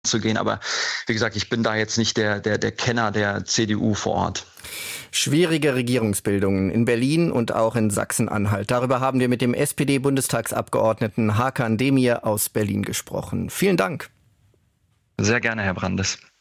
anzugehen. Aber wie gesagt, ich bin da jetzt nicht der Kenner der CDU vor Ort. Schwierige Regierungsbildungen in Berlin und auch in Sachsen-Anhalt. Darüber haben wir mit dem SPD-Bundestagsabgeordneten Hakan Demir aus Berlin gesprochen. Vielen Dank. Sehr gerne, Herr Brandes.